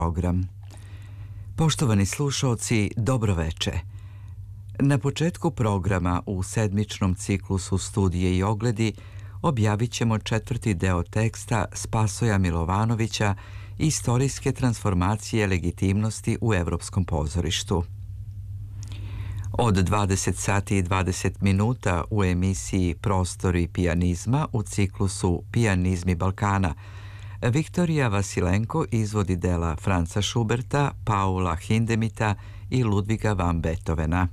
program. Poštovani slušaoci, dobroveče. Na početku programa u sedmičnom ciklusu Studije i ogledi objavit ćemo četvrti deo teksta Spasoja Milovanovića Istorijske transformacije legitimnosti u Evropskom pozorištu. Od 20 sati i 20 minuta u emisiji Prostori pijanizma u ciklusu Pijanizmi Balkana Viktorija Vasilenko izvodi dela Franza Schuberta, Paula Hindemita i Ludviga van Beethovena.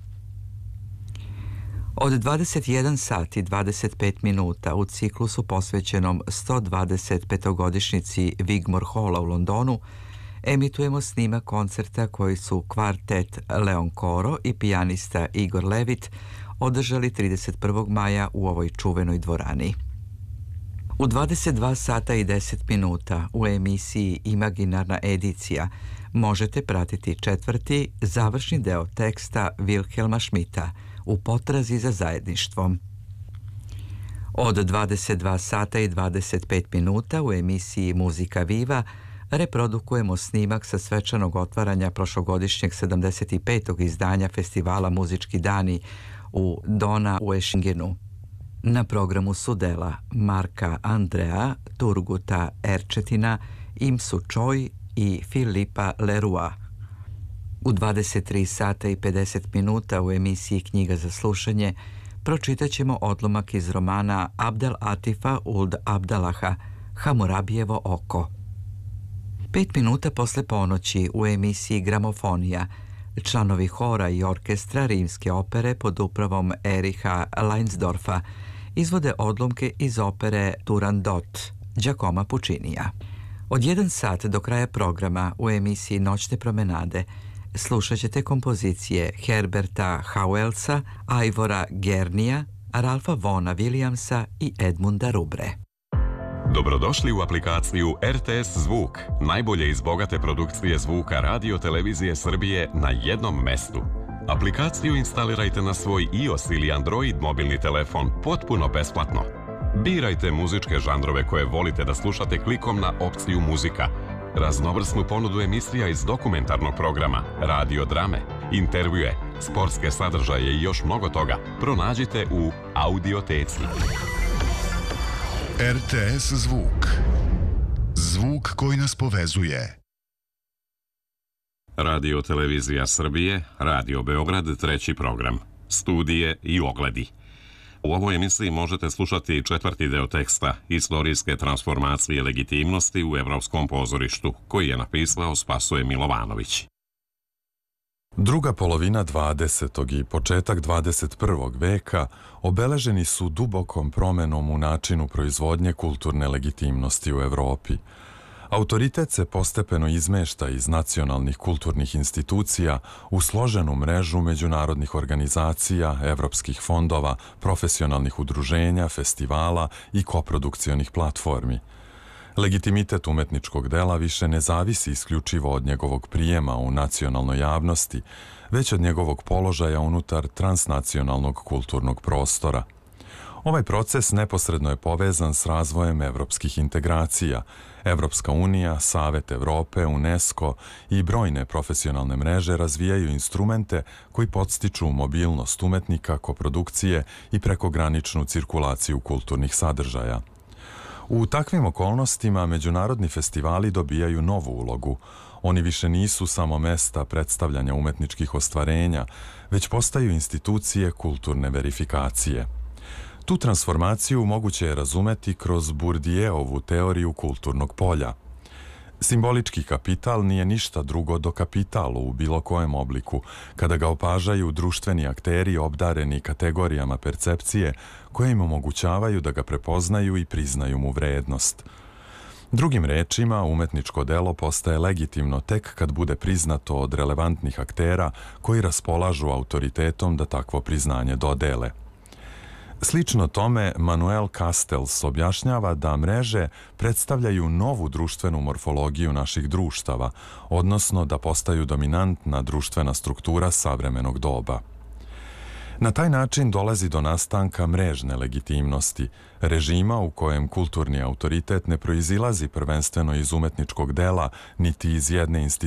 Od 21 sati 25 minuta u ciklusu posvećenom 125-godišnjici Wigmore Halla u Londonu emitujemo snimak koncerta koji su kvartet Leon Coro i pijanista Igor Levit održali 31. maja u ovoj čuvenoj dvorani. U 22 sata i 10 minuta u emisiji Imaginarna edicija možete pratiti četvrti, završni deo teksta Wilhelma Schmidta U potrazi za zajedništvom. Od 22 sata i 25 minuta u emisiji Muzika Viva reprodukujemo snimak sa svečanog otvaranja prošlogodišnjeg 75. izdanja festivala Muzički dani u Dona u Eschingenu. Na programu su dela Marka Andrea, Turguta Erčetina, Imsu Choi i Filipa Leroy. U 23 sata i 50 minuta u emisiji Knjiga za slušanje pročitat ćemo odlomak iz romana Abdel Atifa Uld Abdalaha Hamurabijevo oko. 5 minuta posle ponoći u emisiji Gramofonija članovi hora i orkestra Rimske opere pod upravom Eriha Leinsdorfa izvode odlomke iz opere Turandot Giacomo Puccinija. Od 1 sat do kraja programa u emisiji Noćne promenade slušat ćete kompozicije Herberta Hauelsa, Ivora Gernija, Ralfa Vona Williamsa i Edmunda Rubre. Dobrodošli u aplikaciju RTS Zvuk, najbolje iz bogate produkcije zvuka radio televizije Srbije na jednom mestu. Aplikaciju instalirajte na svoj iOS ili Android mobilni telefon potpuno besplatno. Birajte muzičke žanrove koje volite da slušate klikom na opciju muzika. Raznovrsnu ponudu emisija iz dokumentarnog programa, radio drame, intervjue, sportske sadržaje i još mnogo toga pronađite u Audioteci. RTS Zvuk. Zvuk koji nas povezuje. Radio televizija Srbije, Radio Beograd, treći program. Studije i ogledi. U ovoj emisiji možete slušati četvrti deo teksta Istorijske transformacije legitimnosti u Evropskom pozorištu, koji je napisao Spasoje Milovanović. Druga polovina 20. i početak 21. veka obeleženi su dubokom promenom u načinu proizvodnje kulturne legitimnosti u Evropi. Autoritet se postepeno izmešta iz nacionalnih kulturnih institucija u složenu mrežu međunarodnih organizacija, evropskih fondova, profesionalnih udruženja, festivala i koprodukcionih platformi. Legitimitet umetničkog dela više ne zavisi isključivo od njegovog prijema u nacionalnoj javnosti, već od njegovog položaja unutar transnacionalnog kulturnog prostora. Ovaj proces neposredno je povezan s razvojem evropskih integracija. Evropska unija, Savet Evrope, UNESCO i brojne profesionalne mreže razvijaju instrumente koji podstiču mobilnost umetnika, koprodukcije i prekograničnu cirkulaciju kulturnih sadržaja. U takvim okolnostima međunarodni festivali dobijaju novu ulogu. Oni više nisu samo mesta predstavljanja umetničkih ostvarenja, već postaju institucije kulturne verifikacije. Tu transformaciju moguće je razumeti kroz Bourdieuovu teoriju kulturnog polja. Simbolički kapital nije ništa drugo do kapital u bilo kojem obliku, kada ga opažaju društveni akteri obdareni kategorijama percepcije koje im omogućavaju da ga prepoznaju i priznaju mu vrednost. Drugim rečima, umetničko delo postaje legitimno tek kad bude priznato od relevantnih aktera koji raspolažu autoritetom da takvo priznanje dodele. Slično tome, Manuel Castells objašnjava da mreže predstavljaju novu društvenu morfologiju naših društava, odnosno da postaju dominantna društvena struktura savremenog doba. Na taj način dolazi do nastanka mrežne legitimnosti, režima u kojem kulturni autoritet ne proizilazi prvenstveno iz umetničkog dela niti iz jedne institucije,